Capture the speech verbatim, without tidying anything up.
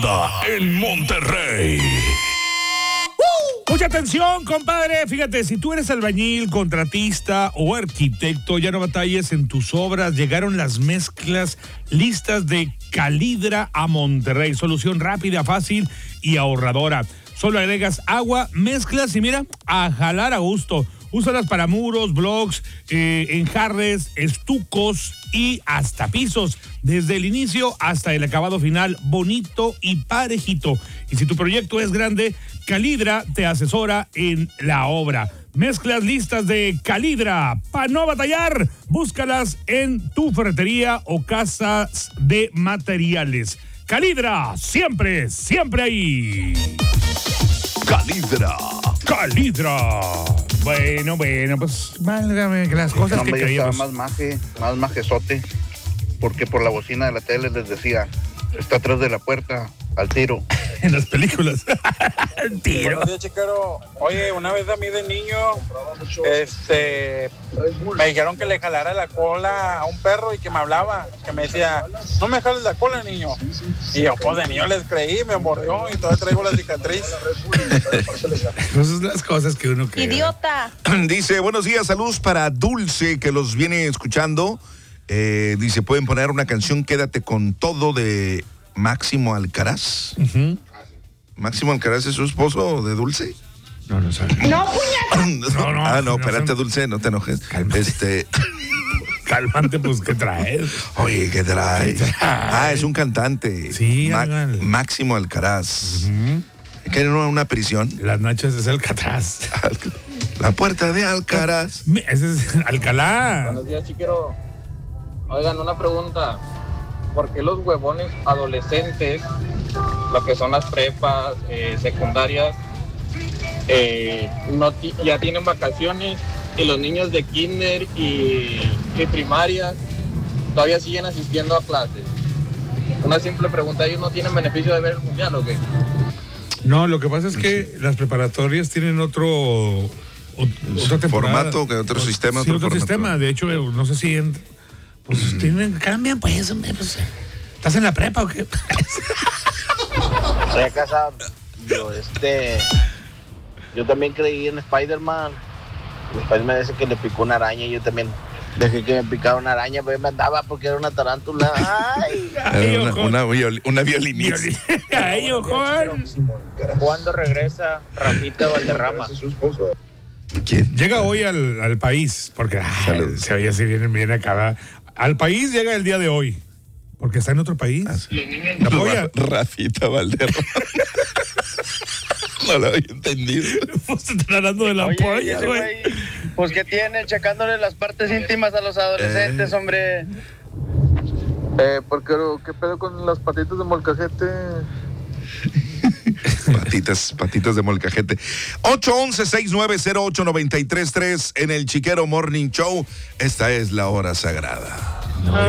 En Monterrey. Mucha atención, compadre. Fíjate, si tú eres albañil, contratista o arquitecto, ya no batalles en tus obras. Llegaron las mezclas listas de Calidra a Monterrey. Solución rápida, fácil y ahorradora. Solo agregas agua, mezclas y mira, a jalar a gusto. Úsalas para muros, blocks, eh, enjarres, estucos y hasta pisos. Desde el inicio hasta el acabado final, bonito y parejito. Y si tu proyecto es grande, Calidra te asesora en la obra. Mezclas listas de Calidra. Para no batallar, búscalas en tu ferretería o casas de materiales. Calidra, siempre, siempre ahí. Calidra. Calidra. Bueno, bueno, pues válgame que las cosas no, que hombre, creíamos. Estaba más maje, más majezote, porque por la bocina de la tele les decía, está atrás de la puerta, al tiro. En las películas. Tiro. Buenos días, Chiquero. Oye, una vez a mí de niño, este, me dijeron que le jalara la cola a un perro y que me hablaba, que me decía, no me jales la cola, niño. Y yo, pues de niño les creí, me mordió y todavía traigo la cicatriz. Esas son las cosas que uno cree. Idiota. Dice, buenos días, saludos para Dulce, que los viene escuchando. Eh, dice, ¿pueden poner una canción Quédate con todo de Máximo Alcaraz? Uh-huh. ¿Máximo Alcaraz es su esposo de Dulce? No, no sabe. No, puñeta. No, no. Ah, no, no espérate, son... Dulce, no te enojes. Cálmate. Este... Cálmate, pues, ¿qué traes? Oye, ¿qué trae? ¿Qué trae? Ah, es un cantante. Sí, Ma- háganle. Máximo Alcaraz. Uh-huh. ¿Que en una, una prisión? Las noches es Alcatraz. La puerta de Alcaraz. Ese es Alcalá. Buenos días, Chiquero. Oigan, una pregunta. ¿Por qué los huevones adolescentes, lo que son las prepas, eh, secundarias, eh, no ti- ya tienen vacaciones y los niños de kinder y, y primaria todavía siguen asistiendo a clases? Una simple pregunta, ¿ellos no tienen beneficio de ver el mundial o qué? No, lo que pasa es que las preparatorias tienen otro... o- otra temporada. Formato, que otro O- sistema, sí, otro otro formato. sistema. De hecho, no sé si... en- pues tienen, cambian, pues, hombre, pues. ¿Estás en la prepa o qué? Soy casado. Yo, este. Yo también creí en Spider-Man. Después me dice que le picó una araña y yo también dejé que me picara una araña, pero me andaba porque era una tarántula. ¡Ay! Era una, una, viol- una violinista. Ay, Juan. ¿Cuándo regresa Rafita Valderrama? ¿Quién? Llega hoy al, al país, porque ay, se veía si vienen bien acá. ¿verdad? Al país llega el día de hoy, porque está en otro país. Ah, sí. La polla. Ra- Rafita Valderrama. No lo había entendido. Pues te están hablando de la Oye, polla, ese güey. güey, pues ¿qué tiene? Checándole las partes íntimas a los adolescentes, Eh. hombre. Eh, porque, ¿qué pedo con las patitas de molcajete? Patitas, patitas de molcajete. ocho once, seis nueve cero ocho, nueve tres tres en el Chiquero Morning Show. Esta es la hora sagrada. No,